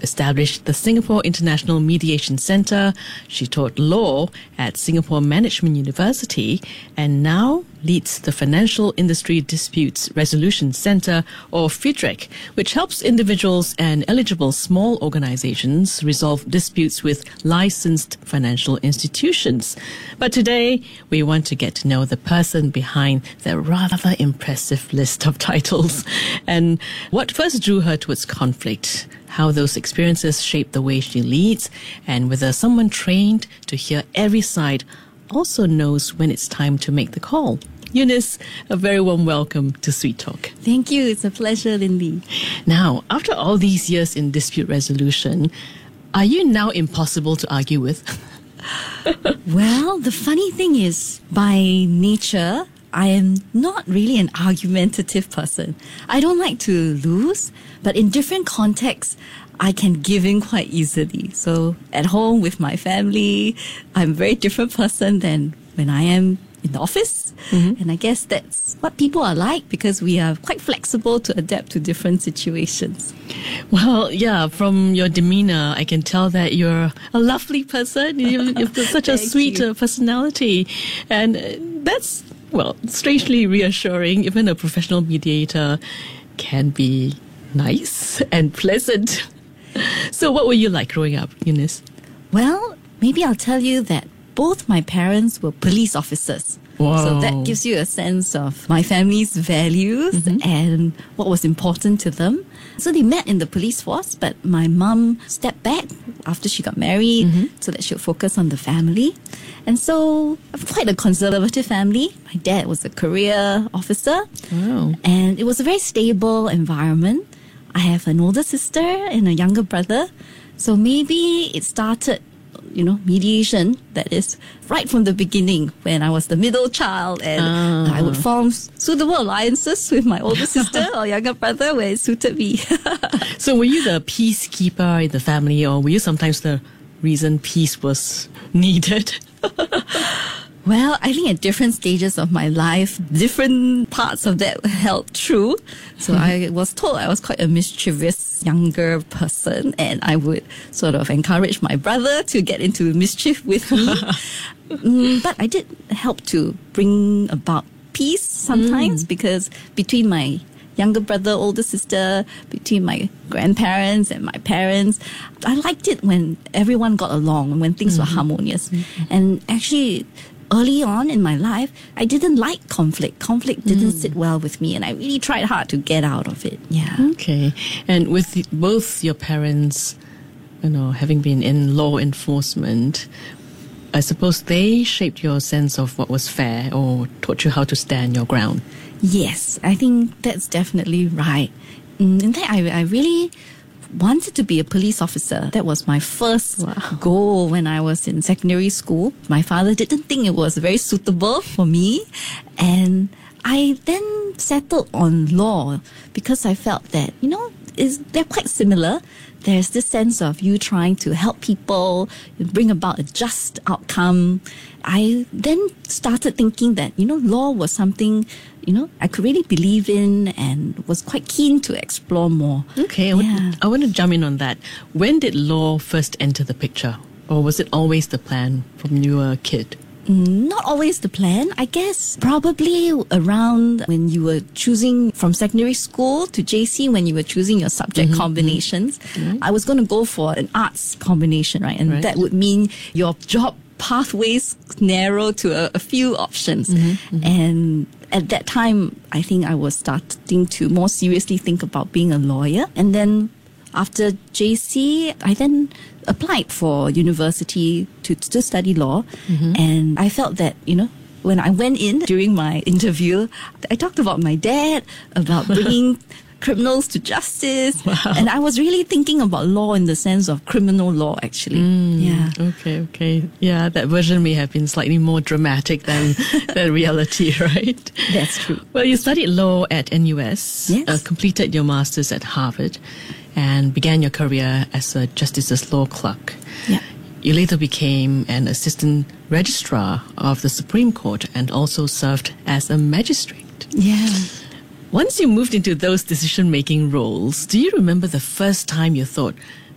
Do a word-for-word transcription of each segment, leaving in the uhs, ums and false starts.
established the Singapore International Mediation Centre. She taught law at Singapore Management University and now leads the Financial Industry Disputes Resolution Centre, or FIDREC, which helps individuals and eligible small organizations resolve disputes with licensed financial institutions. But today, we want to get to know the person behind the rather impressive list of titles and what first drew her towards conflict, how those experiences shaped the way she leads, and whether someone trained to hear every side also knows when it's time to make the call. Eunice, a very warm welcome to Sweet Talk. Thank you. It's a pleasure, Lindy. Now, after all these years in dispute resolution, are you now impossible to argue with? Well, the funny thing is, by nature, I am not really an argumentative person. I don't like to lose, but in different contexts, I can give in quite easily. So at home with my family, I'm a very different person than when I am in the office. Mm-hmm. And I guess that's what people are like because we are quite flexible to adapt to different situations. Well, yeah, from your demeanor, I can tell that you're a lovely person. You've got such a sweet uh, personality. And uh, that's, well, strangely reassuring. Even a professional mediator can be nice and pleasant. So what were you like growing up, Eunice? Well, maybe I'll tell you that both my parents were police officers. Wow. So that gives you a sense of my family's values mm-hmm. and what was important to them. So they met in the police force, but my mum stepped back after she got married mm-hmm. so that she would focus on the family. And so I'm quite a conservative family. My dad was a career officer. Wow. And it was a very stable environment. I have an older sister and a younger brother. So maybe it started, you know, mediation, that is, right from the beginning when I was the middle child and uh. I would form suitable alliances with my older sister or younger brother where it suited me. So were you the peacekeeper in the family, or were you sometimes the reason peace was needed? Well, I think at different stages of my life, different parts of that held true. So I was told I was quite a mischievous younger person and I would sort of encourage my brother to get into mischief with me. mm, but I did help to bring about peace sometimes mm. because between my younger brother, older sister, between my grandparents and my parents, I liked it when everyone got along, when things mm-hmm. were harmonious. Mm-hmm. And actually, early on in my life, I didn't like conflict. Conflict didn't mm. sit well with me, and I really tried hard to get out of it. Yeah. Okay. And with the, both your parents, you know, having been in law enforcement, I suppose they shaped your sense of what was fair or taught you how to stand your ground. Yes, I think that's definitely right. In fact, I, I really wanted to be a police officer. That was my first wow. goal when I was in secondary school. My father didn't think it was very suitable for me. And I then settled on law because I felt that, you know, is they're quite similar. There's this sense of you trying to help people, bring about a just outcome. I then started thinking that, you know, law was something, you know, I could really believe in and was quite keen to explore more. Okay, I, yeah. would, I want to jump in on that. When did law first enter the picture? Or was it always the plan from you were a kid? Not always the plan. I guess probably around when you were choosing from secondary school to J C, when you were choosing your subject mm-hmm. combinations, mm-hmm. I was going to go for an arts combination, right? And right. that would mean your job pathways narrow to a, a few options. Mm-hmm. Mm-hmm. And at that time, I think I was starting to more seriously think about being a lawyer. And then after J C, I then applied for university to, to study law. Mm-hmm. And I felt that, you know, when I went in during my interview, I talked about my dad, about bringing criminals to justice. Wow. And I was really thinking about law in the sense of criminal law, actually. Mm, yeah. Okay, okay. Yeah, that version may have been slightly more dramatic than, than reality, right? That's true. Well, you studied law at N U S, yes. uh, completed your master's at Harvard, and began your career as a justice's law clerk. Yeah. You later became an assistant registrar of the Supreme Court and also served as a magistrate. Yeah. Once you moved into those decision-making roles, do you remember the first time you thought,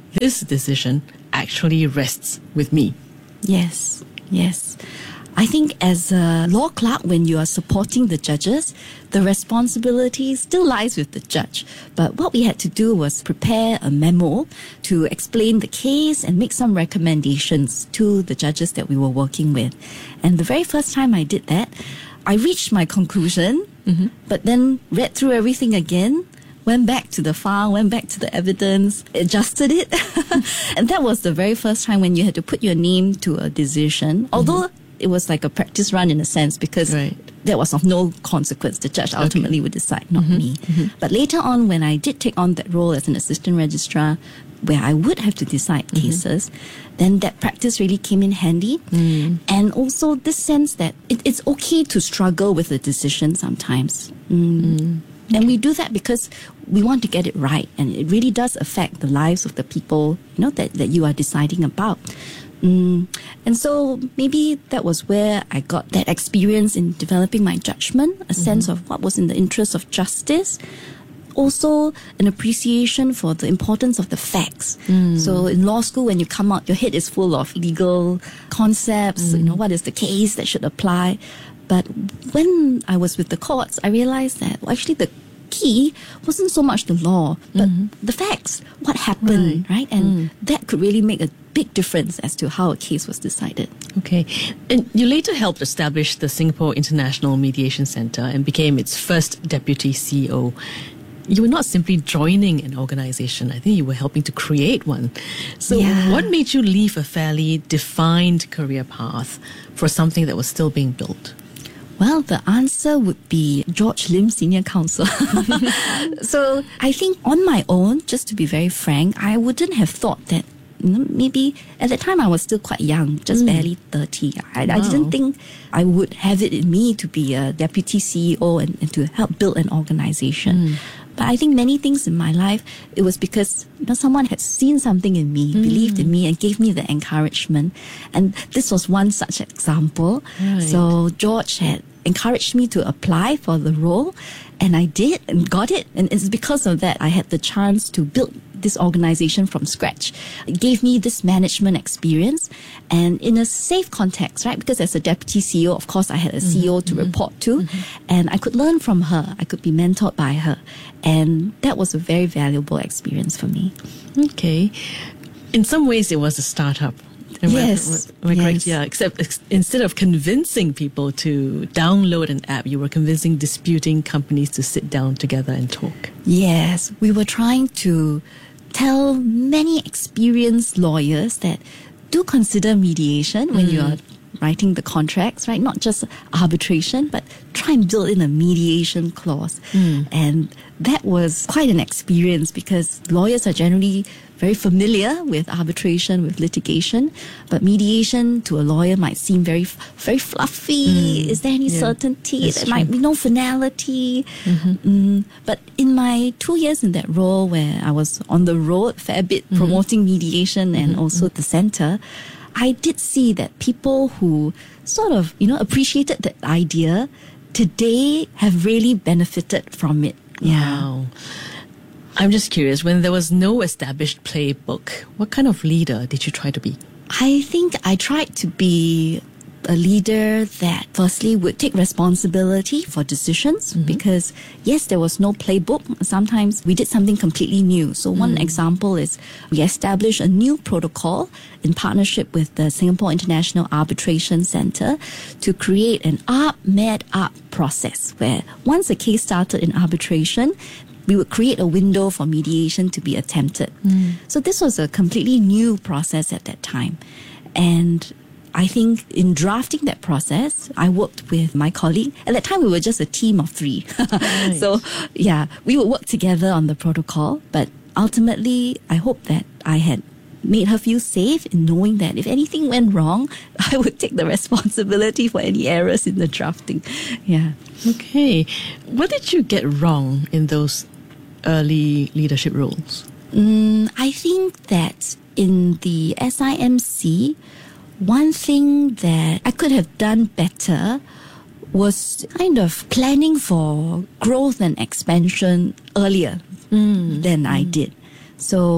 this decision actually rests with me. Yes, yes. I think as a law clerk, when you are supporting the judges, the responsibility still lies with the judge. But what we had to do was prepare a memo to explain the case and make some recommendations to the judges that we were working with. And the very first time I did that, I reached my conclusion, mm-hmm. but then read through everything again, went back to the file, went back to the evidence, adjusted it. And that was the very first time when you had to put your name to a decision. Although mm-hmm. it was like a practice run in a sense, because right. that was of no consequence. The judge ultimately okay. would decide, not mm-hmm. me. Mm-hmm. But later on, when I did take on that role as an assistant registrar, where I would have to decide mm-hmm. cases, then that practice really came in handy. Mm. And also this sense that it, it's okay to struggle with a decision sometimes. Mm. Mm. Okay. And we do that because we want to get it right. And it really does affect the lives of the people, you know, that, that you are deciding about. Mm. And so maybe that was where I got that experience in developing my judgment, a mm-hmm. sense of what was in the interest of justice. Also, an appreciation for the importance of the facts. Mm. So in law school, when you come out, your head is full of legal concepts, mm. you know, what is the case that should apply. But when I was with the courts, I realized that well, actually the key wasn't so much the law, but mm-hmm. the facts, what happened, right? right? And mm. that could really make a big difference as to how a case was decided. Okay. And you later helped establish the Singapore International Mediation Centre and became its first deputy C E O. You were not simply joining an organization. I think you were helping to create one. So yeah. what made you leave a fairly defined career path for something that was still being built? Well, the answer would be George Lim, Senior Counsel. So I think on my own, just to be very frank, I wouldn't have thought that, you know, maybe at the time I was still quite young, just mm. barely thirty. I, wow. I didn't think I would have it in me to be a deputy C E O and, and to help build an organization. Mm. But I think many things in my life, it was because, you know, someone had seen something in me, mm. believed in me, and gave me the encouragement. And this was one such example. Right. So George had encouraged me to apply for the role, and I did and got it. And it's because of that I had the chance to build this organization from scratch. It gave me this management experience, and in a safe context, right? Because as a deputy C E O, of course, I had a mm-hmm. C E O to mm-hmm. report to, mm-hmm. and I could learn from her. I could be mentored by her. And that was a very valuable experience for me. Okay. In some ways, it was a startup. Am yes. I, am I yes. correct? Yeah, except ex- instead of convincing people to download an app, you were convincing disputing companies to sit down together and talk. Yes. We were trying to tell many experienced lawyers that do consider mediation when mm. you are writing the contracts, right? Not just arbitration, but try and build in a mediation clause. Mm. And that was quite an experience because lawyers are generally very familiar with arbitration, with litigation, but mediation to a lawyer might seem very, very fluffy. Mm. Is there any yeah, certainty? There true. might be no finality. Mm-hmm. Mm, but in my two years in that role, where I was on the road a fair bit mm-hmm. promoting mediation and mm-hmm. also the centre, I did see that people who sort of, you know, appreciated that idea today have really benefited from it. Yeah. Wow. I'm just curious, when there was no established playbook, what kind of leader did you try to be? I think I tried to be a leader that firstly would take responsibility for decisions mm-hmm. because yes, there was no playbook. Sometimes we did something completely new. So one mm. example is we established a new protocol in partnership with the Singapore International Arbitration Centre to create an A R B-M E D-A R B process where once a case started in arbitration, we would create a window for mediation to be attempted. Mm. So this was a completely new process at that time. And I think in drafting that process, I worked with my colleague. At that time, we were just a team of three. Right. So, yeah, we would work together on the protocol. But ultimately, I hope that I had made her feel safe in knowing that if anything went wrong, I would take the responsibility for any errors in the drafting. Yeah. Okay. What did you get wrong in those early leadership roles? Mm, I think that in the S I M C, one thing that I could have done better was kind of planning for growth and expansion earlier mm. than mm. I did. So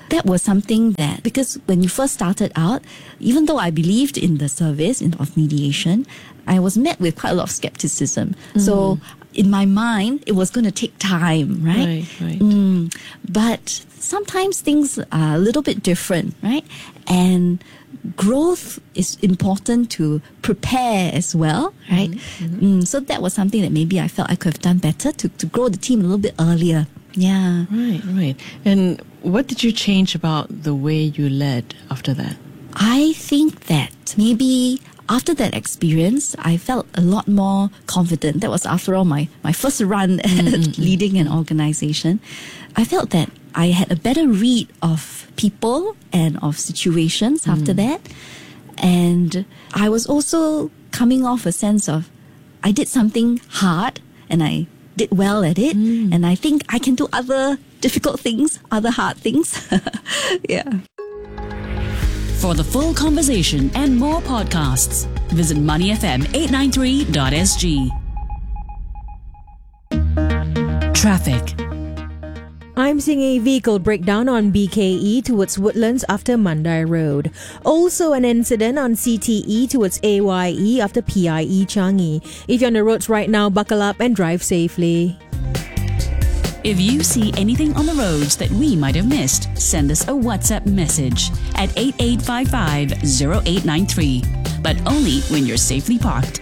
That was something that, because when you first started out, even though I believed in the service in, of mediation, I was met with quite a lot of skepticism. Mm. So in my mind, it was going to take time, right? Right, right. Mm, but sometimes things are a little bit different, right? And growth is important to prepare as well, right? Mm-hmm. Mm, so that was something that maybe I felt I could have done better to, to grow the team a little bit earlier. Yeah. Right, right. And what did you change about the way you led after that? I think that maybe after that experience, I felt a lot more confident. That was, after all, my, my first run at mm-hmm. leading an organization. I felt that I had a better read of people and of situations mm. after that. And I was also coming off a sense of, I did something hard and I did well at it. Mm. And I think I can do other difficult things, other hard things. Yeah. For the full conversation and more podcasts, visit money f m eight nine three dot s g. Traffic. I'm seeing a vehicle breakdown on B K E towards Woodlands after Mandai Road. Also an incident on C T E towards A Y E after P I E Changi. If you're on the roads right now, buckle up and drive safely. If you see anything on the roads that we might have missed, send us a WhatsApp message at eight eight five five zero eight nine three, but only when you're safely parked.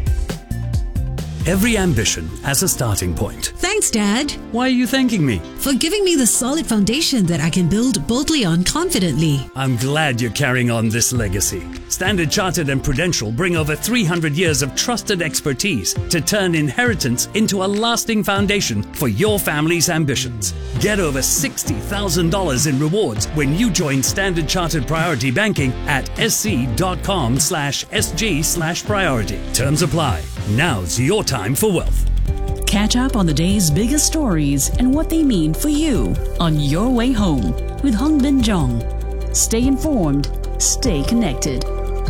Every ambition has a starting point. Thanks, Dad. Why are you thanking me? For giving me the solid foundation that I can build boldly on confidently. I'm glad you're carrying on this legacy. Standard Chartered and Prudential bring over three hundred years of trusted expertise to turn inheritance into a lasting foundation for your family's ambitions. Get over sixty thousand dollars in rewards when you join Standard Chartered Priority Banking at sc.com slash sg slash priority. Terms apply. Now's your time for wealth. Catch up on the day's biggest stories and what they mean for you on Your Way Home with Hong Bin Jong. Stay informed, stay connected.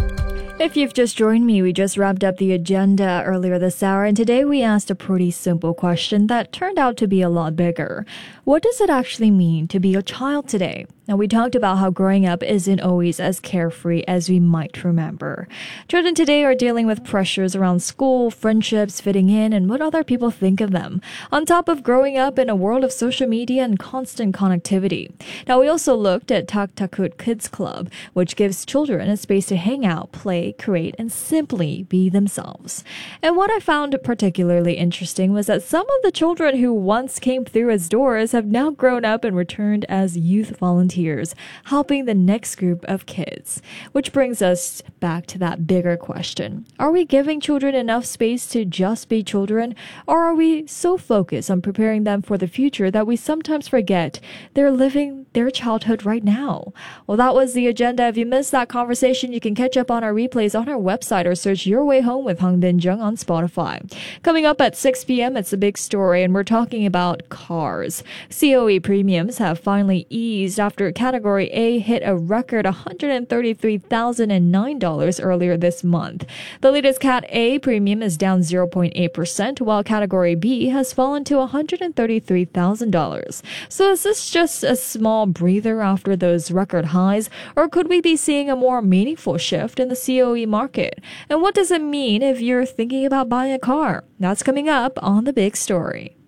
If you've just joined me, we just wrapped up the agenda earlier this hour, and today we asked a pretty simple question that turned out to be a lot bigger. What does it actually mean to be a child today? Now, we talked about how growing up isn't always as carefree as we might remember. Children today are dealing with pressures around school, friendships, fitting in, and what other people think of them, on top of growing up in a world of social media and constant connectivity. Now, we also looked at Tak Takut Kids Club, which gives children a space to hang out, play, create, and simply be themselves. And what I found particularly interesting was that some of the children who once came through as doors have now grown up and returned as youth volunteers, helping the next group of kids. Which brings us back to that bigger question. Are we giving children enough space to just be children, or are we so focused on preparing them for the future that we sometimes forget they're living their childhood right now? Well, that was the agenda. If you missed that conversation, you can catch up on our replays on our website or search Your Way Home with Hong Bin Jung on Spotify. Coming up at six p.m., it's a big story, and we're talking about cars. C O E premiums have finally eased after Category A hit a record one hundred thirty-three thousand nine dollars earlier this month. The latest Cat A premium is down zero point eight percent, while Category B has fallen to one hundred thirty-three thousand dollars. So is this just a small breather after those record highs, or could we be seeing a more meaningful shift in the C O E market? And what does it mean if you're thinking about buying a car? That's coming up on The Big Story.